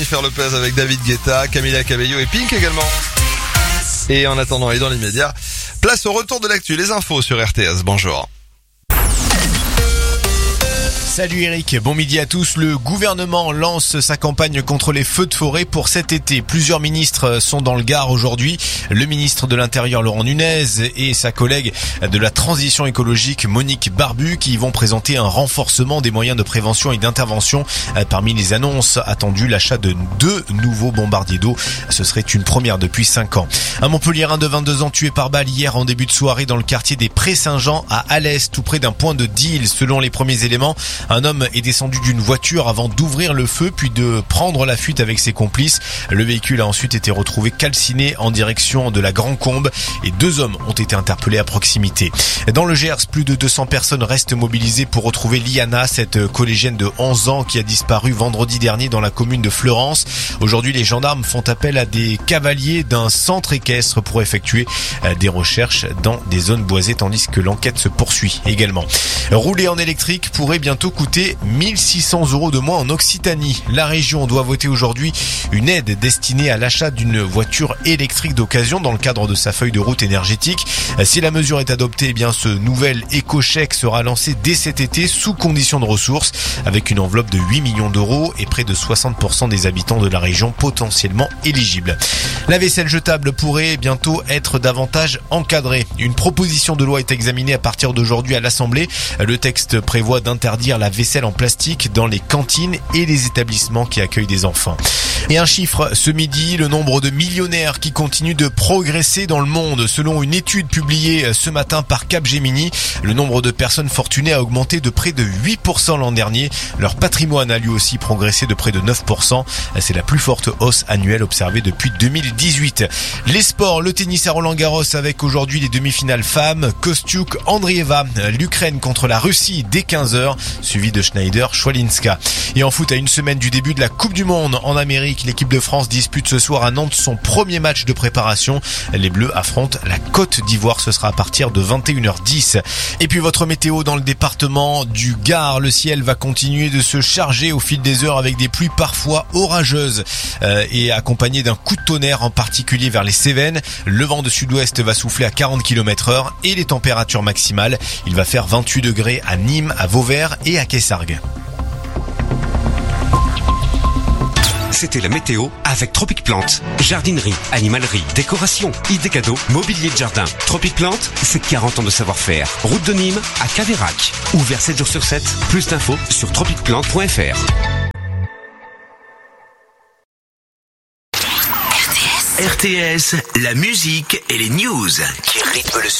Jennifer Lopez avec David Guetta, Camila Cabello et Pink également. Et en attendant et dans l'immédiat, place au retour de l'actu, les infos sur RTS. Bonjour. Salut Eric, bon midi à tous. Le gouvernement lance sa campagne contre les feux de forêt pour cet été. Plusieurs ministres sont dans le Gard aujourd'hui. Le ministre de l'Intérieur Laurent Nunez et sa collègue de la transition écologique Monique Barbu qui vont présenter un renforcement des moyens de prévention et d'intervention. Parmi les annonces attendues, l'achat de 2 nouveaux bombardiers d'eau. Ce serait une première depuis 5 ans. Un Montpelliérain de 22 ans tué par balle hier en début de soirée dans le quartier des Prés-Saint-Jean à Alès, tout près d'un point de deal. Selon les premiers éléments, un homme est descendu d'une voiture avant d'ouvrir le feu puis de prendre la fuite avec ses complices. Le véhicule a ensuite été retrouvé calciné en direction de la Grand Combe et 2 hommes ont été interpellés à proximité. Dans le Gers, plus de 200 personnes restent mobilisées pour retrouver Liana, cette collégienne de 11 ans qui a disparu vendredi dernier dans la commune de Fleurance. Aujourd'hui, les gendarmes font appel à des cavaliers d'un centre équestre pour effectuer des recherches dans des zones boisées tandis que l'enquête se poursuit également. Rouler en électrique pourrait bientôt coûter 1 600 € de moins en Occitanie. La région doit voter aujourd'hui une aide destinée à l'achat d'une voiture électrique d'occasion dans le cadre de sa feuille de route énergétique. Si la mesure est adoptée, eh bien ce nouvel éco-chèque sera lancé dès cet été sous condition de ressources avec une enveloppe de 8 millions d'euros et près de 60% des habitants de la région potentiellement éligibles. La vaisselle jetable pourrait bientôt être davantage encadrée. Une proposition de loi est examinée à partir d'aujourd'hui à l'Assemblée. Le texte prévoit d'interdire la vaisselle en plastique dans les cantines et les établissements qui accueillent des enfants. Et un chiffre ce midi, le nombre de millionnaires qui continuent de progresser dans le monde. Selon une étude publiée ce matin par Capgemini, le nombre de personnes fortunées a augmenté de près de 8% l'an dernier. Leur patrimoine a lui aussi progressé de près de 9%. C'est la plus forte hausse annuelle observée depuis 2018. Les sports, le tennis à Roland-Garros avec aujourd'hui les demi-finales femmes. Kostiuk, Andrieva, l'Ukraine contre la Russie dès 15h, suivi de Schneider-Schwalinska. Et en foot, à une semaine du début de la Coupe du Monde en Amérique, l'équipe de France dispute ce soir à Nantes son premier match de préparation. Les Bleus affrontent la Côte d'Ivoire, ce sera à partir de 21h10. Et puis votre météo dans le département du Gard, le ciel va continuer de se charger au fil des heures avec des pluies parfois orageuses et accompagnées d'un coup de tonnerre, en particulier vers les Cévennes. Le vent de sud-ouest va souffler à 40 km/h et les températures maximales, il va faire 28 degrés à Nîmes, à Vauvert et à Quessargues. C'était la météo avec Tropic Plante. Jardinerie, animalerie, décoration, idées cadeaux, mobilier de jardin. Tropic Plante, c'est 40 ans de savoir-faire. Route de Nîmes à Caveyrac. Ouvert 7 jours sur 7. Plus d'infos sur tropicplante.fr. RTS, la musique et les news qui rythment le